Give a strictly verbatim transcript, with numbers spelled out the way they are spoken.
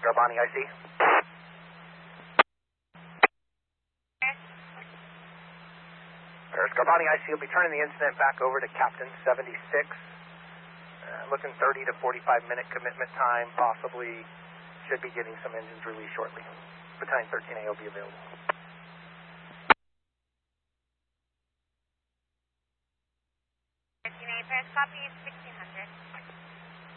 Garbani, I C. There's Garbani, I C. Will be turning the incident back over to Captain seventy-six. Uh, looking thirty to forty-five minute commitment time, possibly. Should be getting some engines released shortly. Battalion thirteen A will be available. thirteen A, press copy.